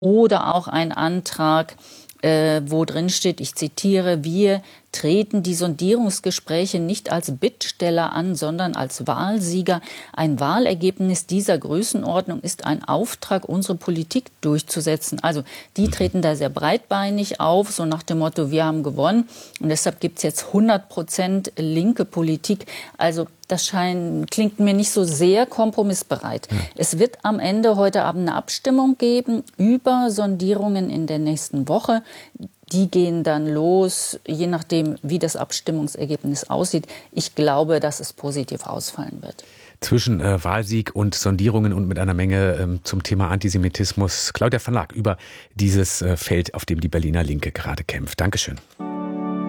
oder auch ein Antrag, wo drin steht, ich zitiere, wir treten die Sondierungsgespräche nicht als Bittsteller an, sondern als Wahlsieger. Ein Wahlergebnis dieser Größenordnung ist ein Auftrag, unsere Politik durchzusetzen. Also die treten da sehr breitbeinig auf, so nach dem Motto, wir haben gewonnen. Und deshalb gibt es jetzt 100% linke Politik. Also das klingt mir nicht so sehr kompromissbereit. Ja. Es wird am Ende heute Abend eine Abstimmung geben über Sondierungen in der nächsten Woche. Die gehen dann los, je nachdem, wie das Abstimmungsergebnis aussieht. Ich glaube, dass es positiv ausfallen wird. Zwischen Wahlsieg und Sondierungen und mit einer Menge zum Thema Antisemitismus. Claudia van Laak über dieses Feld, auf dem die Berliner Linke gerade kämpft. Dankeschön.